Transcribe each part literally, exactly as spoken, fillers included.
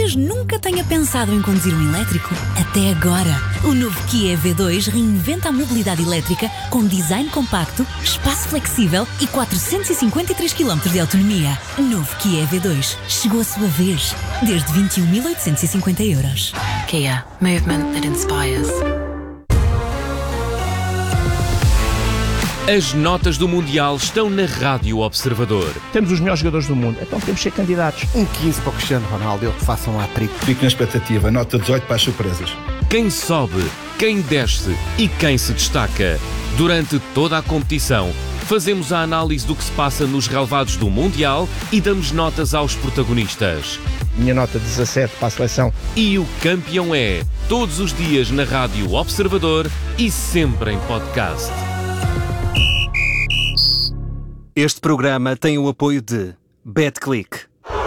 talvez nunca tenha pensado em conduzir um elétrico? Até agora! O novo Kia E V dois reinventa a mobilidade elétrica com design compacto, espaço flexível e quatrocentos e cinquenta e três quilómetros de autonomia. Novo Kia E V dois. Chegou a sua vez. Desde vinte e um mil oitocentos e cinquenta euros. Kia. Movement that inspires. As notas do Mundial estão na Rádio Observador. Temos os melhores jogadores do mundo, então temos que ser candidatos. Um quinze para o Cristiano Ronaldo, ele que faça um hat-trick. Fico na expectativa, nota dezoito para as surpresas. Quem sobe, quem desce e quem se destaca. Durante toda a competição, fazemos a análise do que se passa nos relevados do Mundial e damos notas aos protagonistas. Minha nota dezassete para a seleção. E o campeão é, todos os dias na Rádio Observador e sempre em podcast. Este programa tem o apoio de BetClick.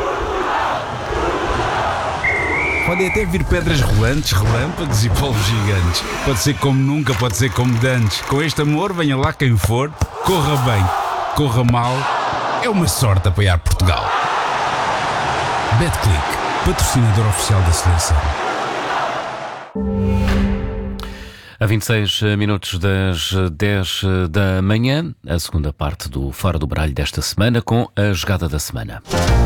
Podem até vir pedras rolantes, relâmpagos e polvos gigantes. Pode ser como nunca, pode ser como dantes. Com este amor, venha lá quem for, corra bem, corra mal. É uma sorte apoiar Portugal. BetClick, patrocinador oficial da seleção. A vinte e seis minutos das dez da manhã, a segunda parte do Fora do Baralho desta semana com a jogada da semana.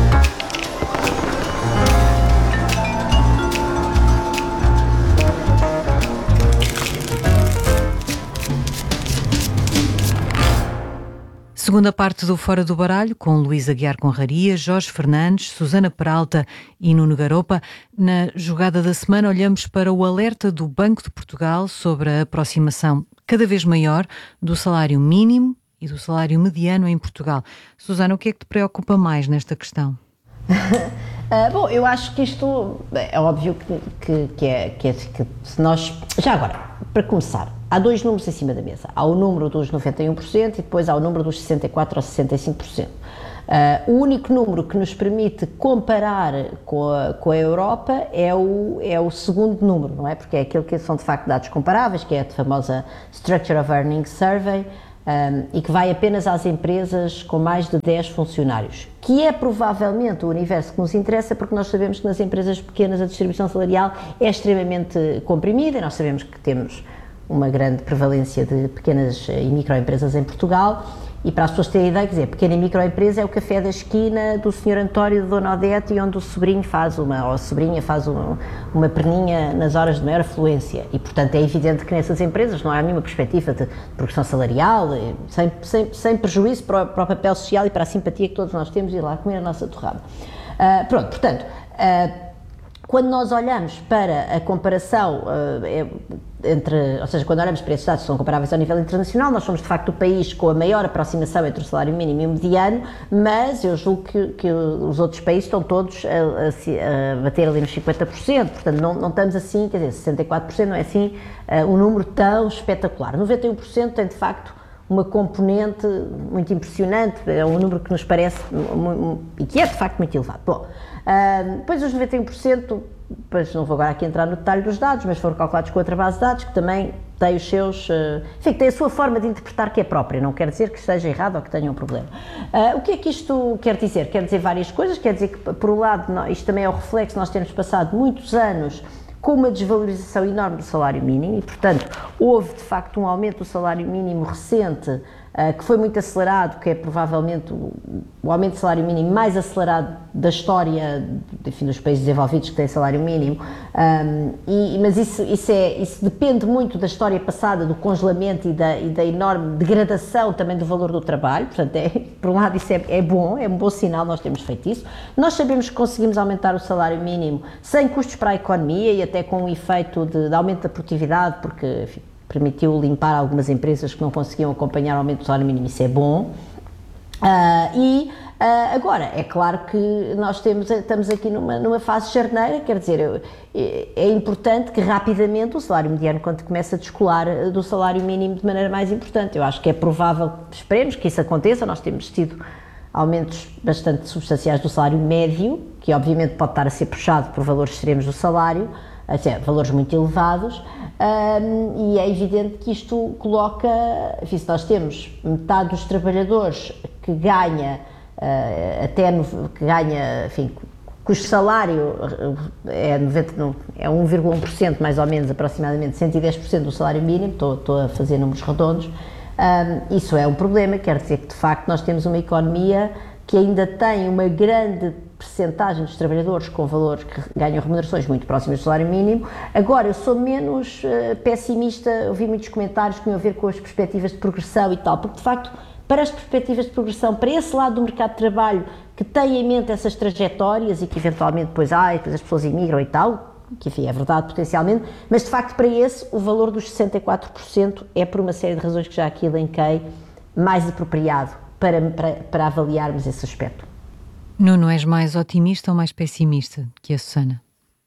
Segunda parte do Fora do Baralho, com Luís Aguiar Conraria, Jorge Fernandes, Susana Peralta e Nuno Garopa. Na jogada da semana olhamos para o alerta do Banco de Portugal sobre a aproximação cada vez maior do salário mínimo e do salário mediano em Portugal. Susana, o que é que te preocupa mais nesta questão? Uh, bom, eu acho que isto é óbvio que, que, que, é, que, é, que se nós... Já agora, para começar, há dois números em cima da mesa. Há o número dos noventa e um por cento e depois há o número dos sessenta e quatro por cento ou sessenta e cinco por cento. Uh, o único número que nos permite comparar com a, com a Europa é o, é o segundo número, não é? Porque é aquele que são de facto dados comparáveis, que é a famosa Structure of Earnings Survey, Um, e que vai apenas às empresas com mais de dez funcionários, que é provavelmente o universo que nos interessa, porque nós sabemos que nas empresas pequenas a distribuição salarial é extremamente comprimida, e nós sabemos que temos uma grande prevalência de pequenas e microempresas em Portugal, e para as pessoas terem ideia, quer dizer, pequena e microempresa é o café da esquina do senhor António de Dona Odete, e onde o sobrinho faz uma, ou a sobrinha faz uma, uma perninha nas horas de maior afluência, e portanto é evidente que nessas empresas não há nenhuma perspectiva de progressão salarial, sem, sem, sem prejuízo para o, para o papel social e para a simpatia que todos nós temos de ir lá comer a nossa torrada. Uh, pronto, portanto, uh, quando nós olhamos para a comparação uh, é, entre, ou seja, quando olhamos para esses dados que são comparáveis ao nível internacional, nós somos de facto o país com a maior aproximação entre o salário mínimo e o mediano, mas eu julgo que, que os outros países estão todos a, a, a bater ali nos cinquenta por cento, portanto não, não estamos assim, quer dizer, sessenta e quatro por cento não é assim uh, um número tão espetacular. noventa e um por cento tem de facto uma componente muito impressionante, é um número que nos parece e que é de facto muito elevado. Bom, uh, depois os noventa e um por cento, pois não vou agora aqui entrar no detalhe dos dados, mas foram calculados com outra base de dados que também tem os seus, uh, enfim, tem a sua forma de interpretar que é própria, não quer dizer que esteja errado ou que tenha um problema. Uh, o que é que isto quer dizer? Quer dizer várias coisas, quer dizer que por um lado, isto também é o reflexo de nós termos passado muitos anos com uma desvalorização enorme do salário mínimo e, portanto, houve de facto um aumento do salário mínimo recente uh, que foi muito acelerado, que é provavelmente o, o aumento do salário mínimo mais acelerado da história, enfim, dos países desenvolvidos que têm salário mínimo, um, e, mas isso, isso, é, isso depende muito da história passada, do congelamento e da, e da enorme degradação também do valor do trabalho, portanto, é, por um lado isso é, é bom, é um bom sinal, nós temos feito isso. Nós sabemos que conseguimos aumentar o salário mínimo sem custos para a economia e até com um efeito de, de aumento da produtividade, porque, enfim, permitiu limpar algumas empresas que não conseguiam acompanhar o aumento do salário mínimo, isso é bom. Uh, e uh, agora, é claro que nós temos, estamos aqui numa, numa fase charneira, quer dizer, eu, é importante que rapidamente o salário mediano, quando começa a descolar do salário mínimo de maneira mais importante, eu acho que é provável, esperemos que isso aconteça, nós temos tido aumentos bastante substanciais do salário médio, que obviamente pode estar a ser puxado por valores extremos do salário, até valores muito elevados, um, e é evidente que isto coloca, enfim, se nós temos metade dos trabalhadores que ganha, uh, até no, que ganha, enfim, custo de salário é, noventa, é um vírgula um por cento mais ou menos, aproximadamente cento e dez por cento do salário mínimo, estou, estou a fazer números redondos, um, isso é um problema, quer dizer que de facto nós temos uma economia que ainda tem uma grande percentagem dos trabalhadores com valores que ganham remunerações muito próximas do salário mínimo. Agora, eu sou menos uh, pessimista, ouvi muitos comentários que tinham a ver com as perspectivas de progressão e tal, porque de facto, para as perspectivas de progressão, para esse lado do mercado de trabalho que tem em mente essas trajetórias e que eventualmente depois, ah, depois as pessoas imigram e tal, que enfim é verdade potencialmente, mas de facto para esse o valor dos sessenta e quatro por cento é, por uma série de razões que já aqui elenquei, mais apropriado para, para, para avaliarmos esse aspecto. Nuno, és mais otimista ou mais pessimista que a Susana?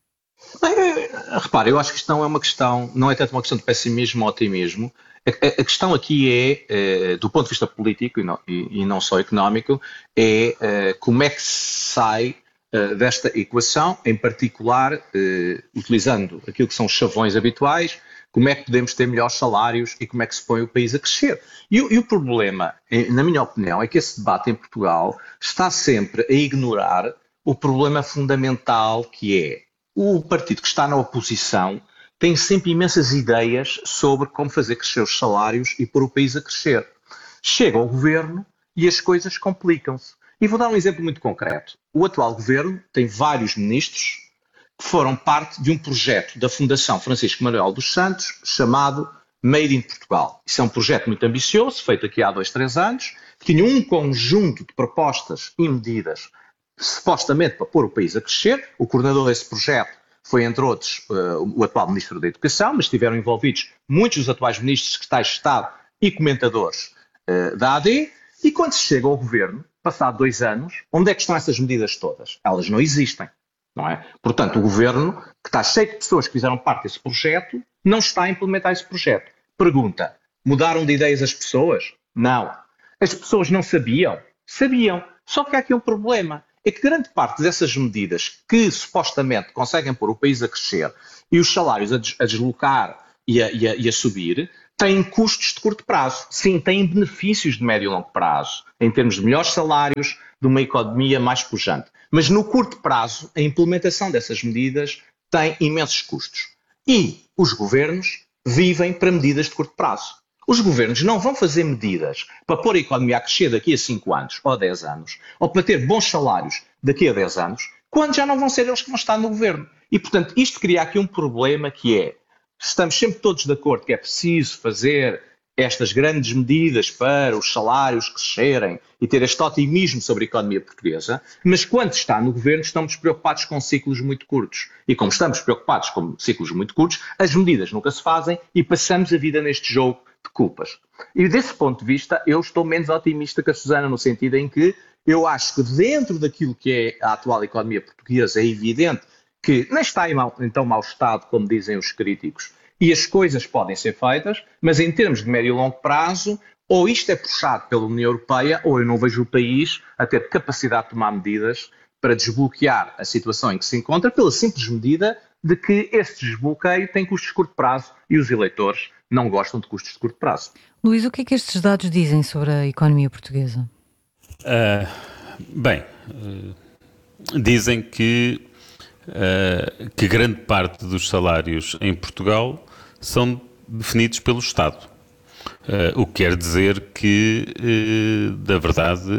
Bem, repara, eu acho que isto não é uma questão, não é tanto uma questão de pessimismo ou otimismo. A, a, a questão aqui é, é, do ponto de vista político e não, e, e não só económico, é, é como é que se sai é, desta equação, em particular, é, utilizando aquilo que são os chavões habituais, como é que podemos ter melhores salários e como é que se põe o país a crescer. E, e o problema, na minha opinião, é que esse debate em Portugal está sempre a ignorar o problema fundamental que é o partido que está na oposição tem sempre imensas ideias sobre como fazer crescer os salários e pôr o país a crescer. Chega ao governo e as coisas complicam-se. E vou dar um exemplo muito concreto. O atual governo tem vários ministros que foram parte de um projeto da Fundação Francisco Manuel dos Santos chamado Made in Portugal. Isso é um projeto muito ambicioso, feito aqui há dois, três anos, que tinha um conjunto de propostas e medidas supostamente para pôr o país a crescer. O coordenador desse projeto foi, entre outros, uh, o atual Ministro da Educação, mas estiveram envolvidos muitos dos atuais Ministros, secretários de Estado e comentadores uh, da A D. E quando se chega ao governo, passado dois anos, onde é que estão essas medidas todas? Elas não existem. Não é? Portanto, o governo, que está cheio de pessoas que fizeram parte desse projeto, não está a implementar esse projeto. Pergunta, mudaram de ideias as pessoas? Não. As pessoas não sabiam? Sabiam. Só que há aqui um problema. É que grande parte dessas medidas que supostamente conseguem pôr o país a crescer e os salários a, des- a deslocar e a, e, a, e a subir, têm custos de curto prazo. Sim, têm benefícios de médio e longo prazo, em termos de melhores salários, de uma economia mais pujante. Mas no curto prazo, a implementação dessas medidas tem imensos custos. E os governos vivem para medidas de curto prazo. Os governos não vão fazer medidas para pôr a economia a crescer daqui a cinco anos ou a dez anos, ou para ter bons salários daqui a dez anos, quando já não vão ser eles que vão estar no governo. E, portanto, isto cria aqui um problema que é, estamos sempre todos de acordo que é preciso fazer estas grandes medidas para os salários crescerem e ter este otimismo sobre a economia portuguesa, mas quando está no governo estamos preocupados com ciclos muito curtos. E como estamos preocupados com ciclos muito curtos, as medidas nunca se fazem e passamos a vida neste jogo de culpas. E desse ponto de vista eu estou menos otimista que a Susana, no sentido em que eu acho que dentro daquilo que é a atual economia portuguesa é evidente que nem está em, mau, em tão mau estado como dizem os críticos, e as coisas podem ser feitas, mas em termos de médio e longo prazo, ou isto é puxado pela União Europeia, ou eu não vejo o país a ter capacidade de tomar medidas para desbloquear a situação em que se encontra, pela simples medida de que este desbloqueio tem custos de curto prazo e os eleitores não gostam de custos de curto prazo. Luís, o que é que estes dados dizem sobre a economia portuguesa? Uh, bem, uh, dizem que, uh, que grande parte dos salários em Portugal são definidos pelo Estado. Uh, o que quer dizer que, uh, da verdade,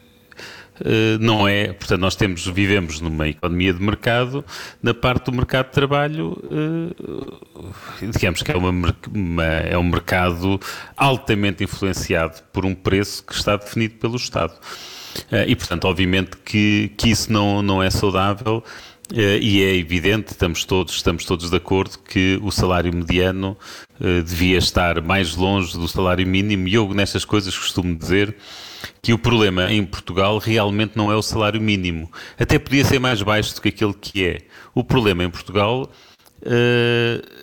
uh, não é... Portanto, nós temos, vivemos numa economia de mercado, na parte do mercado de trabalho, uh, digamos que é, uma, uma, é um mercado altamente influenciado por um preço que está definido pelo Estado. Uh, e, portanto, obviamente que, que isso não, não é saudável. Uh, e é evidente, estamos todos, estamos todos de acordo que o salário mediano uh, devia estar mais longe do salário mínimo, e eu nestas coisas costumo dizer que o problema em Portugal realmente não é o salário mínimo, até podia ser mais baixo do que aquele que é. O problema em Portugal uh,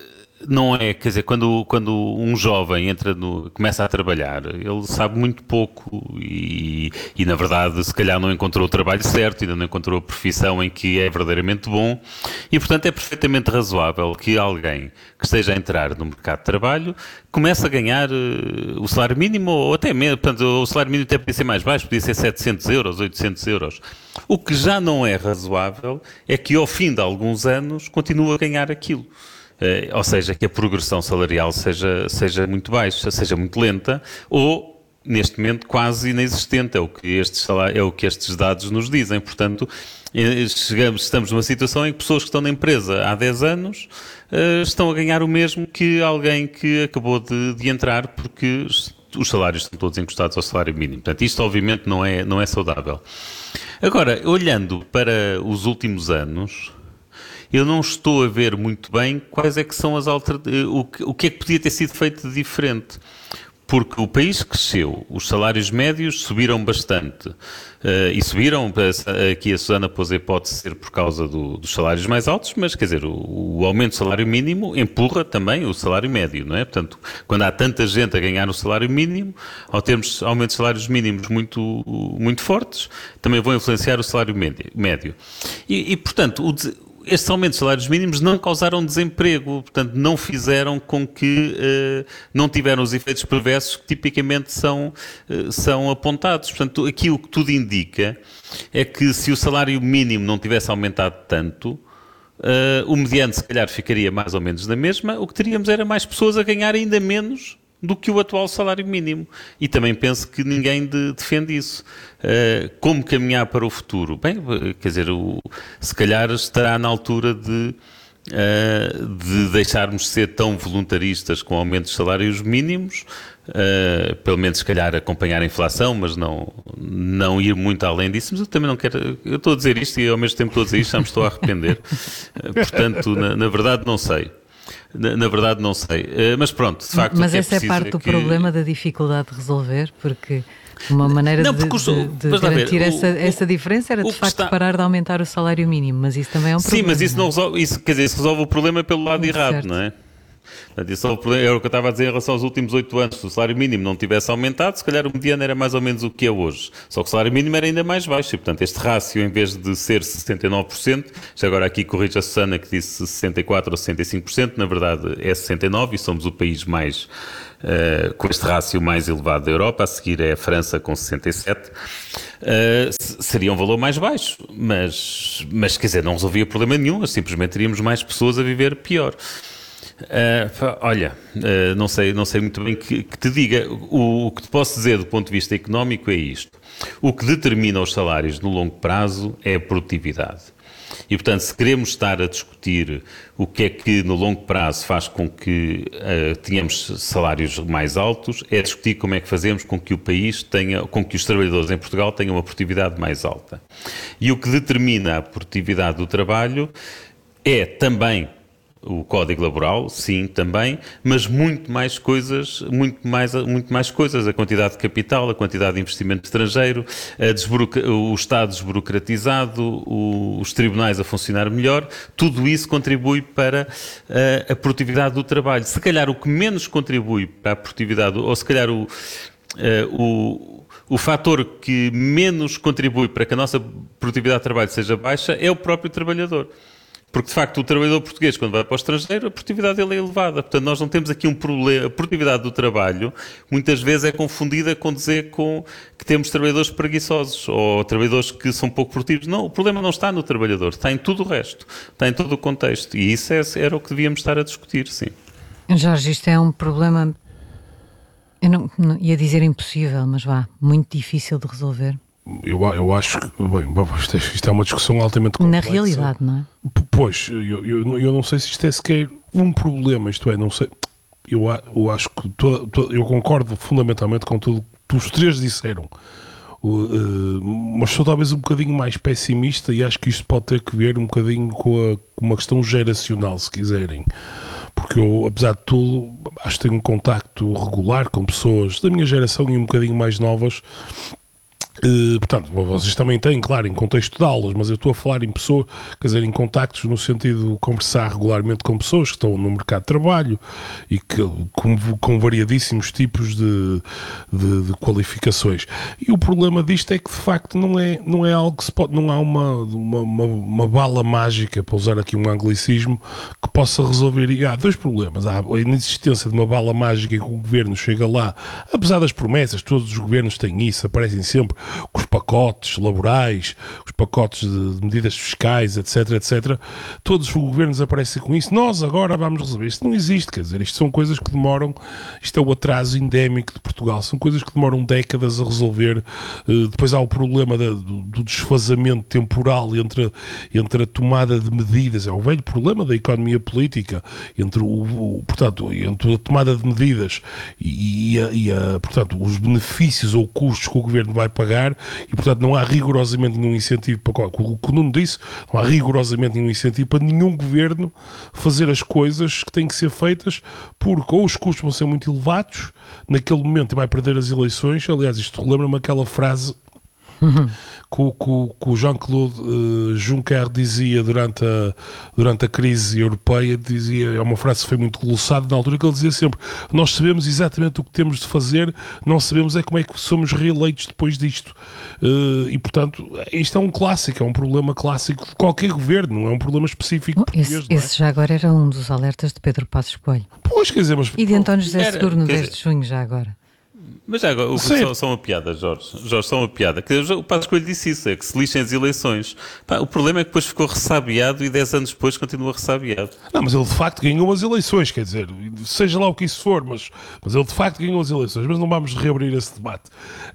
não é, quer dizer, quando, quando um jovem entra no, começa a trabalhar, ele sabe muito pouco e, e, na verdade, se calhar não encontrou o trabalho certo, ainda não encontrou a profissão em que é verdadeiramente bom e, portanto, é perfeitamente razoável que alguém que esteja a entrar no mercado de trabalho comece a ganhar uh, o salário mínimo ou até mesmo, portanto, o salário mínimo até podia ser mais baixo, podia ser setecentos euros, oitocentos euros. O que já não é razoável é que, ao fim de alguns anos, continue a ganhar aquilo. Uh, ou seja, que a progressão salarial seja, seja muito baixa, seja muito lenta, ou, neste momento, quase inexistente, é o que estes, é o que estes dados nos dizem. Portanto, chegamos, estamos numa situação em que pessoas que estão na empresa há dez anos uh, estão a ganhar o mesmo que alguém que acabou de, de entrar, porque os salários estão todos encostados ao salário mínimo. Portanto, isto, obviamente, não é, não é saudável. Agora, olhando para os últimos anos, eu não estou a ver muito bem quais é que são as alternativas, o que, o que é que podia ter sido feito de diferente. Porque o país cresceu, os salários médios subiram bastante. Uh, e subiram, aqui a Susana pôs a hipótese de ser por causa do, dos salários mais altos, mas quer dizer, o, o aumento do salário mínimo empurra também o salário médio, não é? Portanto, quando há tanta gente a ganhar o salário mínimo, ao termos aumentos de salários mínimos muito, muito fortes, também vão influenciar o salário médio. E, e portanto, o estes aumentos de salários mínimos não causaram desemprego, portanto, não fizeram com que uh, não tiveram os efeitos perversos que tipicamente são, uh, são apontados. Portanto, aqui o que tudo indica é que se o salário mínimo não tivesse aumentado tanto, uh, o mediano se calhar ficaria mais ou menos na mesma, o que teríamos era mais pessoas a ganhar ainda menos do que o atual salário mínimo. E também penso que ninguém de, defende isso. Uh, como caminhar para o futuro? Bem, quer dizer, o, se calhar estará na altura de, uh, de deixarmos de ser tão voluntaristas com aumentos de salários mínimos, uh, pelo menos se calhar acompanhar a inflação, mas não, não ir muito além disso. Mas eu também não quero... Eu estou a dizer isto e ao mesmo tempo estou a dizer isto, já me estou a arrepender. Uh, portanto, na, na verdade não sei. Na, na verdade não sei, uh, mas pronto, de facto... Mas o que essa é, é parte é do que... problema da dificuldade de resolver, porque uma maneira não, de, os, de, de garantir ver, essa, o, essa diferença era de facto está... parar de aumentar o salário mínimo, mas isso também é um problema. Sim, mas isso não resolve, isso, quer dizer, isso resolve o problema pelo lado Muito errado, certo. não é? Isso é o que eu estava a dizer em relação aos últimos oito anos. Se o salário mínimo não tivesse aumentado, se calhar o mediano era mais ou menos o que é hoje. Só que o salário mínimo era ainda mais baixo e, portanto, este rácio, em vez de ser sessenta e nove por cento, já agora aqui corrige a Susana que disse sessenta e quatro por cento ou sessenta e cinco por cento, na verdade é sessenta e nove por cento e somos o país mais, uh, com este rácio mais elevado da Europa. A seguir é a França com sessenta e sete por cento. Uh, seria um valor mais baixo, mas, mas quer dizer, não resolvia problema nenhum, simplesmente teríamos mais pessoas a viver pior. Uh, olha, uh, não sei, não sei muito bem que, que te diga. O, o que te posso dizer do ponto de vista económico é isto. O que determina os salários no longo prazo é a produtividade. E, portanto, se queremos estar a discutir o que é que no longo prazo faz com que uh, tenhamos salários mais altos, é discutir como é que fazemos com que o país tenha, com que os trabalhadores em Portugal tenham uma produtividade mais alta. E o que determina a produtividade do trabalho é também o Código Laboral, sim, também, mas muito mais coisas, muito mais, muito mais coisas, a quantidade de capital, a quantidade de investimento estrangeiro, a o Estado desburocratizado, o, os tribunais a funcionar melhor, tudo isso contribui para a, a produtividade do trabalho. Se calhar o que menos contribui para a produtividade, ou se calhar o, o O fator que menos contribui para que a nossa produtividade de trabalho seja baixa é o próprio trabalhador. Porque, de facto, o trabalhador português, quando vai para o estrangeiro, a produtividade dele é elevada. Portanto, nós não temos aqui um problema. A produtividade do trabalho, muitas vezes, é confundida com dizer com que temos trabalhadores preguiçosos ou trabalhadores que são pouco produtivos. Não, o problema não está no trabalhador, está em tudo o resto, está em todo o contexto. E isso é, era o que devíamos estar a discutir, sim. Jorge, isto é um problema, eu não, não ia dizer impossível, mas vá, muito difícil de resolver. Eu, eu acho que, bem, isto, é, isto é uma discussão altamente complexa. Na realidade, não é? Pois, eu, eu, eu não sei se isto é sequer um problema, isto é, não sei. Eu, eu acho que toda, toda, eu concordo fundamentalmente com tudo que os três disseram, uh, mas sou talvez um bocadinho mais pessimista e acho que isto pode ter que ver um bocadinho com, a, com uma questão geracional, se quiserem. Porque eu, apesar de tudo, acho que tenho um contacto regular com pessoas da minha geração e um bocadinho mais novas. Uh, portanto, vocês também têm, claro, em contexto de aulas, mas eu estou a falar em pessoas, quer dizer, em contactos no sentido de conversar regularmente com pessoas que estão no mercado de trabalho e que, com, com variadíssimos tipos de, de, de qualificações. E o problema disto é que, de facto, não é, não é algo que se pode, não há uma, uma, uma, uma bala mágica, para usar aqui um anglicismo, que possa resolver. E há dois problemas. Há a inexistência de uma bala mágica que o governo chega lá, apesar das promessas, todos os governos têm isso, aparecem sempre com os pacotes laborais, os pacotes de medidas fiscais, etc, etcétera. Todos os governos aparecem com isso. Nós agora vamos resolver. Isto não existe, quer dizer, isto são coisas que demoram, isto é o atraso endémico de Portugal, são coisas que demoram décadas a resolver. Uh, depois há o problema da, do, do desfazamento temporal entre, entre a tomada de medidas, é o velho problema da economia política, entre, o, o, portanto, entre a tomada de medidas e, e, a, e a, portanto, os benefícios ou custos que o governo vai pagar. E, portanto, não há rigorosamente nenhum incentivo para o que o Nuno disse, não há rigorosamente nenhum incentivo para nenhum governo fazer as coisas que têm que ser feitas, porque ou os custos vão ser muito elevados, naquele momento vai perder as eleições. Aliás, isto lembra-me aquela frase uhum. que, que, que o Jean-Claude uh, Juncker dizia durante a, durante a crise europeia, dizia, é uma frase que foi muito glossada na altura, que ele dizia sempre: nós sabemos exatamente o que temos de fazer, não sabemos é como é que somos reeleitos depois disto. Uh, e, portanto, isto é um clássico, é um problema clássico de qualquer governo, não é um problema específico oh, português. Esse, esse já agora era um dos alertas de Pedro Passos Coelho. Pois, quer dizer, mas... E de António José Era, Seguro no quer dez de junho, já agora. Mas já agora, o, só, só uma piada, Jorge. Jorge, só uma piada. O Passos Coelho disse isso, é que se lixem as eleições. Pá, o problema é que depois ficou ressabiado e dez anos depois continua ressabiado. Não, mas ele de facto ganhou as eleições, quer dizer, seja lá o que isso for, mas, mas ele de facto ganhou as eleições, mas não vamos reabrir esse debate.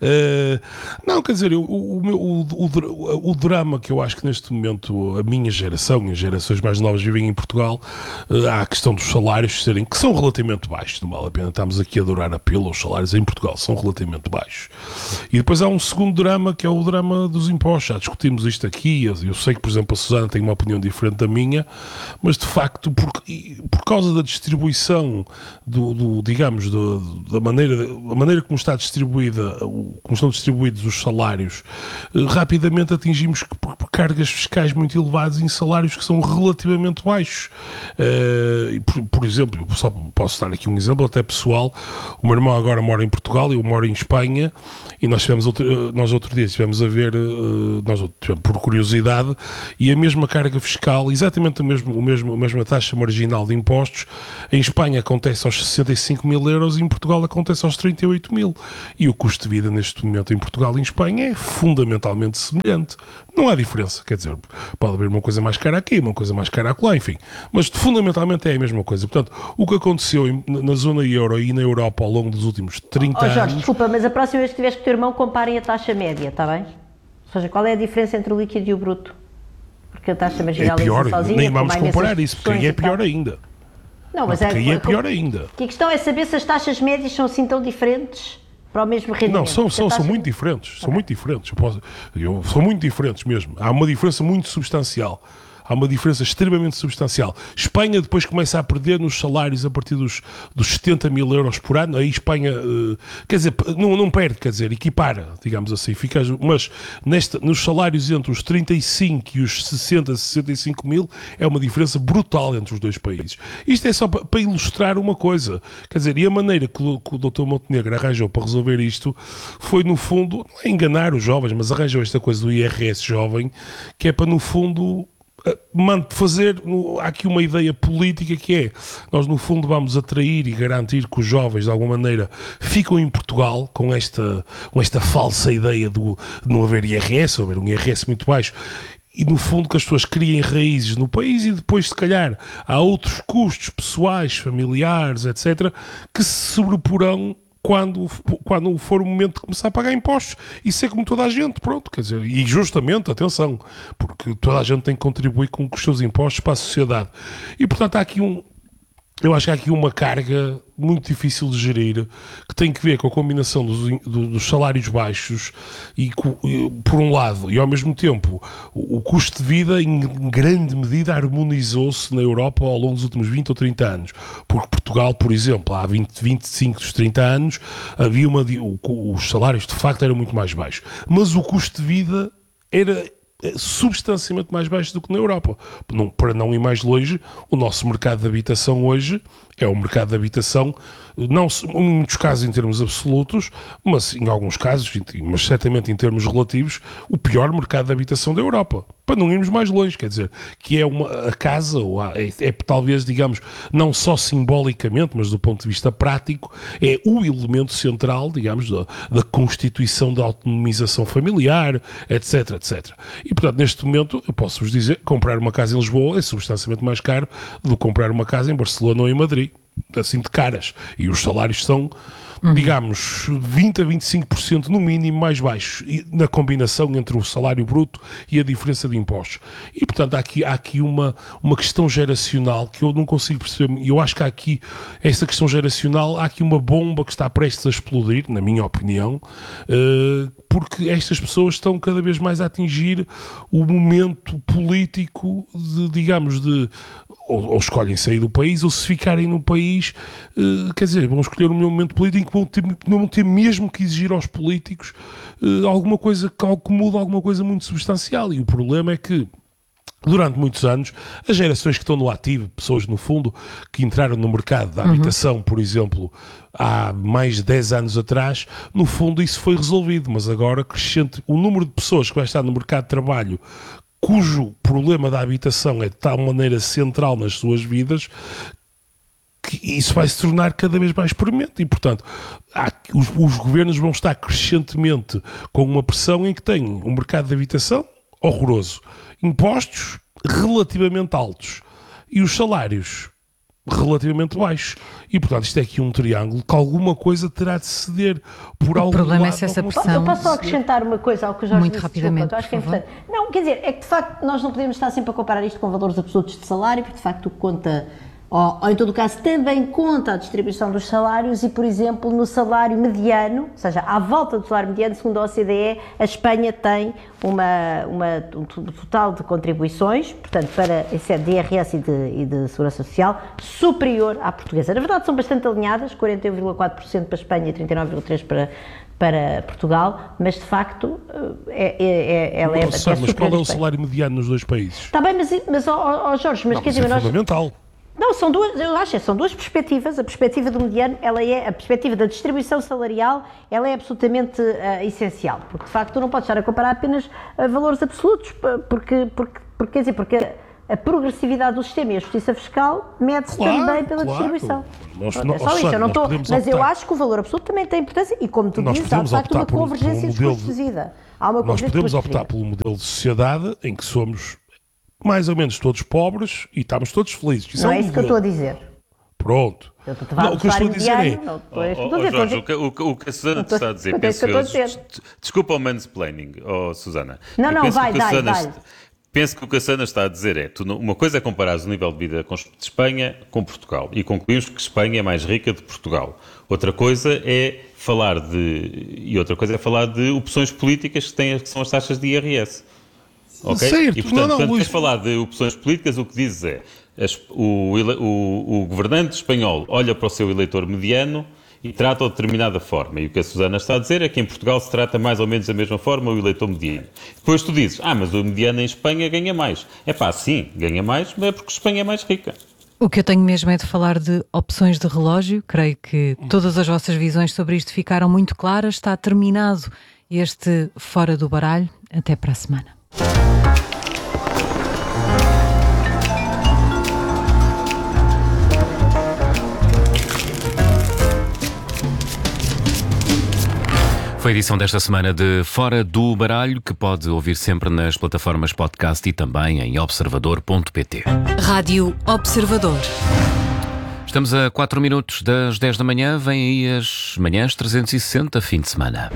Uh, não, quer dizer, o, o, o, o, o drama que eu acho que neste momento a minha geração e as gerações mais novas vivem em Portugal, uh, há a questão dos salários serem, que são relativamente baixos, não vale a pena estarmos aqui a adorar a pílula, os salários em Portugal são relativamente baixos. E depois há um segundo drama, que é o drama dos impostos. Já discutimos isto aqui, eu sei que, por exemplo, a Susana tem uma opinião diferente da minha, mas de facto, por, por causa da distribuição do, do digamos, do, da maneira, a maneira como está distribuída, como estão distribuídos os salários, rapidamente atingimos cargas fiscais muito elevadas em salários que são relativamente baixos. Uh, por, por exemplo, só posso dar aqui um exemplo até pessoal. O meu irmão agora mora em Portugal, eu moro em Espanha, e nós tivemos outro, nós outro dia estivemos a ver, nós tivemos, por curiosidade, e a mesma carga fiscal, exatamente a mesma, o mesmo, a mesma taxa marginal de impostos, em Espanha acontece aos sessenta e cinco mil euros e em Portugal acontece aos trinta e oito mil. E o custo de vida neste momento em Portugal e em Espanha é fundamentalmente semelhante. Não há diferença, quer dizer, pode haver uma coisa mais cara aqui, uma coisa mais cara acolá, enfim, mas fundamentalmente é a mesma coisa. Portanto, o que aconteceu em, na zona euro e na Europa ao longo dos últimos trinta oh, Jorge, anos... desculpa, mas a próxima vez que tiveres com o teu irmão, comparem a taxa média, está bem? Ou seja, qual é a diferença entre o líquido e o bruto? Porque a taxa marginal é pior, é sozinha, nem vamos comparar isso, porque aí é pior ainda. Não, mas não, porque é, aí é pior ainda. Que a questão é saber se as taxas médias são assim tão diferentes para o mesmo rendimento. Não, são, são, taxa... são muito diferentes, são okay. muito diferentes, eu posso, eu, são muito diferentes mesmo. Há uma diferença muito substancial. Há uma diferença extremamente substancial. Espanha depois começa a perder nos salários a partir dos, dos setenta mil euros por ano. Aí Espanha, uh, quer dizer, não, não perde, quer dizer, equipara, digamos assim. Fica, mas nesta, nos salários entre os trinta e cinco e os sessenta, sessenta e cinco mil é uma diferença brutal entre os dois países. Isto é só para, para ilustrar uma coisa. Quer dizer, e a maneira que o, que o doutor Montenegro arranjou para resolver isto foi, no fundo, não é enganar os jovens, mas arranjou esta coisa do I R S jovem, que é para, no fundo... fazer, há aqui uma ideia política que é, nós no fundo vamos atrair e garantir que os jovens de alguma maneira ficam em Portugal com esta, com esta falsa ideia do, de não haver I R S, ou haver um I R S muito baixo, e no fundo que as pessoas criem raízes no país e depois se calhar há outros custos pessoais, familiares, etcétera, que se sobreporão Quando, quando for o momento de começar a pagar impostos. Isso é como toda a gente, pronto, quer dizer, e justamente, atenção, porque toda a gente tem que contribuir com os seus impostos para a sociedade. E, portanto, há aqui um, eu acho que há aqui uma carga muito difícil de gerir, que tem que ver com a combinação dos, do, dos salários baixos e, por um lado, e ao mesmo tempo o, o custo de vida em grande medida harmonizou-se na Europa ao longo dos últimos vinte ou trinta anos, porque Portugal, por exemplo, há vinte, vinte e cinco, trinta anos havia uma, o, os salários de facto eram muito mais baixos, mas o custo de vida era substancialmente mais baixo do que na Europa. Não, para não ir mais longe, o nosso mercado de habitação hoje é o mercado de habitação, não em muitos casos em termos absolutos, mas em alguns casos, mas certamente em termos relativos, o pior mercado de habitação da Europa. Para não irmos mais longe, quer dizer, que é uma, a casa, ou a, é, é talvez, digamos, não só simbolicamente, mas do ponto de vista prático, é o elemento central, digamos, da, da constituição da autonomização familiar, etc, etcétera. E, portanto, neste momento, eu posso-vos dizer, comprar uma casa em Lisboa é substancialmente mais caro do que comprar uma casa em Barcelona ou em Madrid, assim de caras. E os salários são, uhum. digamos, vinte a vinte e cinco por cento no mínimo mais baixos, na combinação entre o salário bruto e a diferença de impostos. E, portanto, há aqui, há aqui uma, uma questão geracional que eu não consigo perceber. E eu acho que há aqui, esta questão geracional, há aqui uma bomba que está prestes a explodir, na minha opinião, uh, porque estas pessoas estão cada vez mais a atingir o momento político de, digamos, de ou, ou escolhem sair do país, ou se ficarem no país, uh, quer dizer, vão escolher um momento político em que vão ter, vão ter mesmo que exigir aos políticos uh, alguma coisa, que muda alguma coisa muito substancial. E o problema é que durante muitos anos, as gerações que estão no ativo, pessoas no fundo, que entraram no mercado da habitação, uhum. por exemplo, há mais de dez anos atrás, no fundo isso foi resolvido, mas agora crescente, o número de pessoas que vai estar no mercado de trabalho cujo problema da habitação é de tal maneira central nas suas vidas que isso vai se tornar cada vez mais premente e, portanto, há, os, os governos vão estar crescentemente com uma pressão em que têm um mercado de habitação horroroso, impostos relativamente altos e os salários relativamente baixos. E, portanto, isto é aqui um triângulo que alguma coisa terá de ceder por algum lado. O problema é se essa pressão... Eu posso só acrescentar uma coisa ao que o Jorge Muito disse, rapidamente, desculpa, eu acho que é importante. Não, quer dizer, é que de facto nós não podemos estar sempre a comparar isto com valores absolutos de salário, porque de facto conta... Ou, ou em todo o caso também conta a distribuição dos salários e, por exemplo, no salário mediano, ou seja, à volta do salário mediano, segundo a O C D E, a Espanha tem uma, uma, um total de contribuições, portanto, para isso é de I R S e de, e de Segurança Social, superior à portuguesa. Na verdade, são bastante alinhadas, quarenta e um vírgula quatro por cento para a Espanha e trinta e nove vírgula três por cento para, para Portugal, mas de facto é, é, ela é, não, é sabe, mas qual é o Espanha. salário mediano nos dois países? Está bem, mas, mas ó, ó, Jorge, mas não, quer mas dizer... é nós... fundamental. Não, são duas, eu acho, são duas perspectivas. A perspectiva do mediano, ela é, a perspectiva da distribuição salarial, ela é absolutamente uh, essencial, porque de facto tu não podes estar a comparar apenas uh, valores absolutos, porque, porque, porque, quer dizer, porque a progressividade do sistema e a justiça fiscal mede-se claro, também pela claro. distribuição. Nós, é nós, só isso, eu não estou, mas optar. eu acho que o valor absoluto também tem importância e, como tu nós dizes, há de facto uma convergência de custos de vida. Há uma nós podemos optar pelo modelo de sociedade em que somos mais ou menos todos pobres e estamos todos felizes. Isso não é, é um isso que eu estou a dizer. Pronto. Eu não, o que eu estou a dizer é... Não, oh, oh, Jorge, o que, o, o que a Susana te está a dizer, penso eu, desculpa o mansplaining, oh, Susana. Não, não, vai, vai, vai. Penso que o que a Susana está a dizer é, tu, uma coisa é comparares o nível de vida de Espanha com Portugal e concluímos que Espanha é mais rica de Portugal. Outra coisa é falar de... E outra coisa é falar de opções políticas que, têm, que são as taxas de I R S. Okay? Certo, e portanto, não, não, quando Luís... queres falar de opções políticas, o que dizes é as, o, o, o governante espanhol olha para o seu eleitor mediano e trata-o de determinada forma. E o que a Susana está a dizer é que em Portugal se trata mais ou menos da mesma forma o eleitor mediano. Depois tu dizes, ah, mas o mediano em Espanha ganha mais. É pá, sim, ganha mais, mas é porque Espanha é mais rica. O que eu tenho mesmo é de falar de opções de relógio. Creio que todas as vossas visões sobre isto ficaram muito claras. Está terminado este Fora do Baralho. Até para a semana. Foi a edição desta semana de Fora do Baralho, que pode ouvir sempre nas plataformas podcast e também em observador ponto pt. Rádio Observador. Estamos a quatro minutos das dez da manhã, vêm aí as manhãs trezentos e sessenta, fim de semana.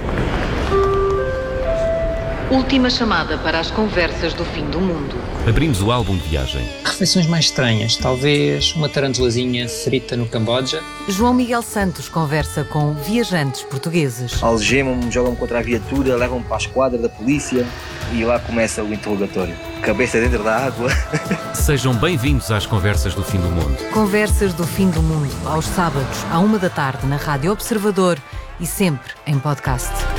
Última chamada para as conversas do fim do mundo. Abrimos o álbum de viagem. refeições mais estranhas, talvez uma tarantulazinha frita no Camboja. João Miguel Santos conversa com viajantes portugueses. Algemam-me, jogam-me contra a viatura, levam-me para a esquadra da polícia e lá começa o interrogatório. Cabeça dentro da água. Sejam bem-vindos às Conversas do Fim do Mundo. Conversas do Fim do Mundo, aos sábados, à uma da tarde, na Rádio Observador e sempre em podcast.